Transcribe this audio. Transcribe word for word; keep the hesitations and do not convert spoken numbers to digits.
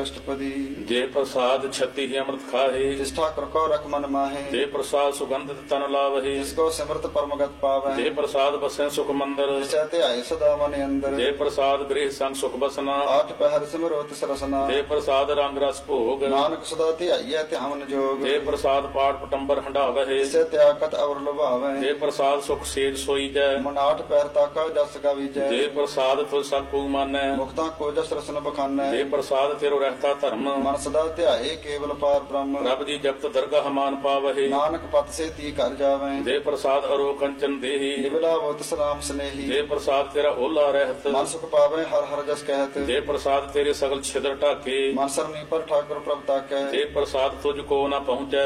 अष्टपदी। जे प्रसाद छत्ती ही अमृत खाहे, जिस ठाकुर को रख मन माहे, जे प्रसाद सुगंधित तन लावहे, जिसको सिमरत परमगत पावे, जे प्रसाद बसें सुख मंदिर, जिसे ध्याए सदा मन अंदर, जे प्रसाद गृह संग सुख बसना, आठ पहर सिमरो तिस रसना, जे प्रसाद रंग रस भोग, नानक सदा ध्याइए ध्यान जोग, जे प्रसाद पाठ पटंबर हंडावहे, जिसे त्यागत अवर लुभावे, जे प्रसाद सुख सेज सोई जय, मन आठ पहर ताका जस गावीजै, जे प्रसाद तुझ सब को मानै, मुक्ता को जस रसन बखानै, जे प्रसाद तेरो रहता धर्म, मन सदा ध्याए केवल पार ब्रह्म, रब जी जपत दरगाह मान पावहे, नानक पत से ती कर जावे, जे प्रसाद अरो कंचन देही, निबला बोत सलाम स्नेही, जे प्रसाद तेरा ओला रहत, मन सुख पावे हर हर जस कहत, जे प्रसाद तेरे सगल छिद्र ढाके, मन सरनी पर ठाकुर प्रभ ताकै, जे प्रसाद तुझ को न पहुँचै,